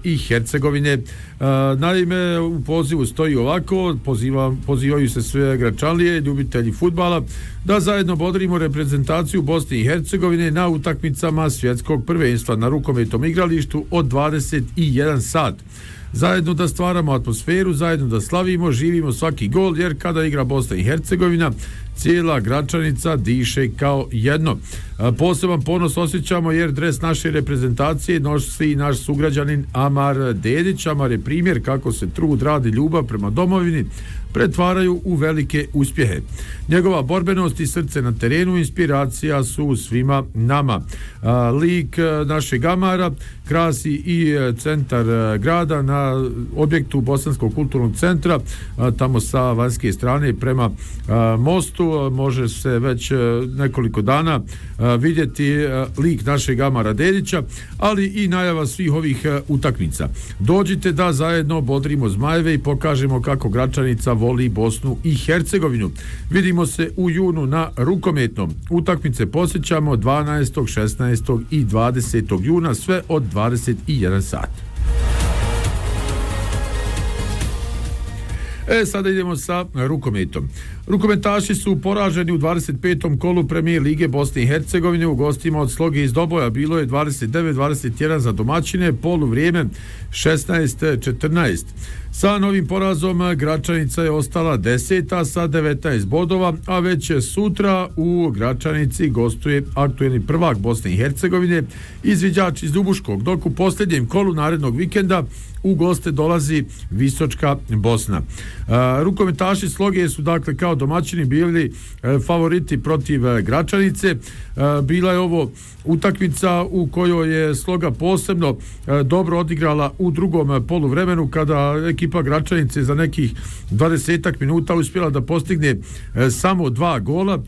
i Hercegovine. Naime, u pozivu stoji ovako, pozivaju se sve Gračanlije, ljubitelji fudbala, da zajedno bodrimo reprezentaciju Bosne i Hercegovine na utakmicama svjetskog prvenstva na rukometnom igralištu od 21 sat. Zajedno da stvaramo atmosferu, zajedno da slavimo, živimo svaki gol, jer kada igra Bosna i Hercegovina, cijela Gračanica diše kao jedno. Poseban ponos osjećamo jer dres naše reprezentacije nosi naš sugrađanin Amar Dedić. Amar je primjer kako se trud, rad i ljubav prema domovini pretvaraju u velike uspjehe. Njegova borbenost i srce na terenu inspiracija su svima nama. Lik našeg Amara krasi i centar grada na objektu Bosanskog kulturnog centra, tamo sa vanjske strane prema mostu. Može se već nekoliko dana vidjeti lik našeg Amara Dedića, ali i najava svih ovih utakmica. Dođite da zajedno bodrimo Zmajeve i pokažemo kako Gračanica voli Bosnu i Hercegovinu. Vidimo se u junu na rukometnom. Utakmice posjećamo 12., 16. i 20. juna, sve od 21 sat. Sada idemo sa rukometom. Rukometaši su poraženi u 25. kolu Premijer Lige Bosne i Hercegovine u gostima od Sloge iz Doboja. Bilo je 29-21 za domaćine, poluvrijeme 16-14. Sa novim porazom Gračanica je ostala 10. sa 19 bodova, a već sutra u Gračanici gostuje aktuelni prvak Bosne i Hercegovine, izviđač iz Ljubuškog, dok u posljednjem kolu narednog vikenda u goste dolazi Visočka Bosna. Rukometaši Sloge su dakle kao domaćini bili favoriti protiv Gračanice. Bila je ovo utakmica u kojoj je Sloga posebno dobro odigrala u drugom poluvremenu, kada ekipa Gračanice za nekih 20 minuta uspjela da postigne samo 2 gola.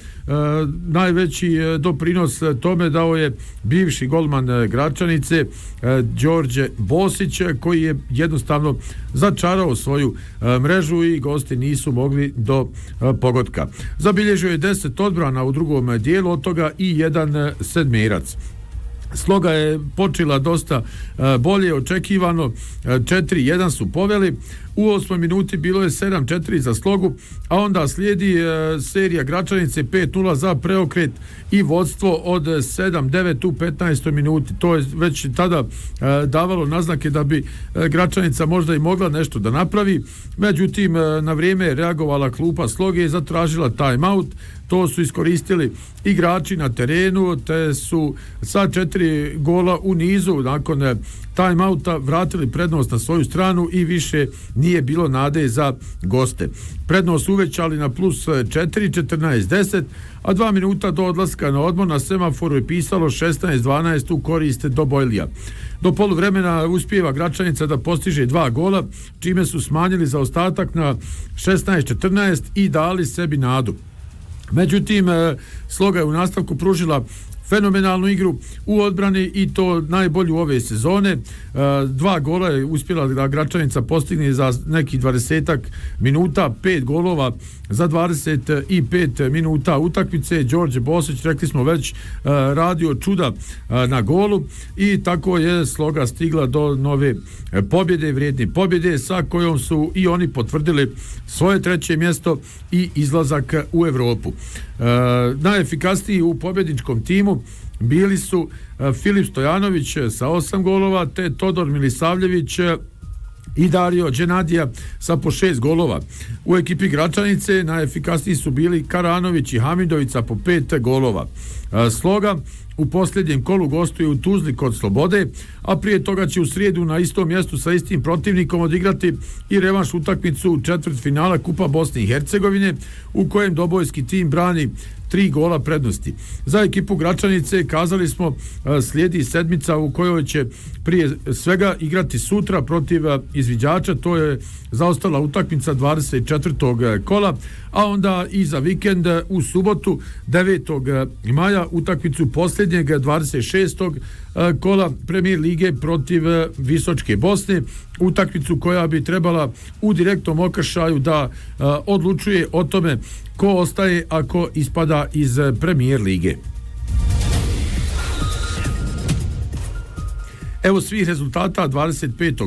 Najveći doprinos tome dao je bivši golman Gračanice Đorđe Bosić, koji je jednostavno začarao svoju mrežu i gosti nisu mogli do pogotka. Zabilježio je 10 odbrana u drugom dijelu, od toga i jedan sedmerac. Sloga je počela dosta bolje očekivano, 4-1 su poveli. U 8. minuti bilo je 7-4 za Slogu, a onda slijedi serija Gračanice 5-0 za preokret i vodstvo od 7-9 u 15. minuti. To je već tada davalo naznake da bi Gračanica možda i mogla nešto da napravi. Međutim, na vrijeme je reagovala klupa Sloge i zatražila timeout. To su iskoristili igrači na terenu, te su sa 4 gola u nizu nakon timeouta vratili prednost na svoju stranu i više nije bilo nade za goste. Prednost uvećali na plus 4, 14-10, a 2 minuta do odlaska na odmor na semaforu je pisalo 16-12 u korist Dobojlija. Do poluvremena uspijeva Gračanica da postiže 2 gola, čime su smanjili zaostatak na 16-14 i dali sebi nadu. Međutim, Sloga je u nastavku pružila fenomenalnu igru u odbrani i to najbolju ove sezone. 2 gola je uspjela da Gračanica postigne za nekih 20 minuta, 5 golova za 25 minuta utakmice. Đorđe Bosić, rekli smo već, radio čuda na golu i tako je Sloga stigla do nove pobjede, vrijedne pobjede sa kojom su i oni potvrdili svoje 3. mjesto i izlazak u Evropu. Najefikasniji u pobjedničkom timu bili su Filip Stojanović sa 8 golova, te Todor Milisavljević i Dario Đenadija sa po 6 golova. U ekipi Gračanice najefikasniji su bili Karanović i Hamidovica po 5 golova. Sloga u posljednjem kolu gostuje u Tuzli kod Slobode, a prije toga će u srijedu na istom mjestu sa istim protivnikom odigrati i revanš utakmicu četvrtfinala Kupa Bosne i Hercegovine, u kojem dobojski tim brani 3 gola prednosti. Za ekipu Gračanice, kazali smo, slijedi sedmica u kojoj će prije svega igrati sutra protiv izviđača. To je zaostala utakmica 24. kola, a onda i za vikend u subotu 9. maja utakmicu posljednjeg 26. kola Premijer Lige protiv Visočke Bosne, utakmicu koja bi trebala u direktnom okršaju da odlučuje o tome ko ostaje ako ispada iz Premijer Lige. Evo svih rezultata 25.